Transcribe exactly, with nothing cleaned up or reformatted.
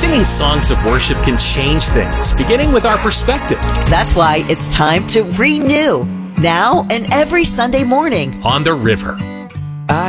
Singing songs of worship can change things, beginning with our perspective. That's why it's time to renew. Now and every Sunday morning on the river.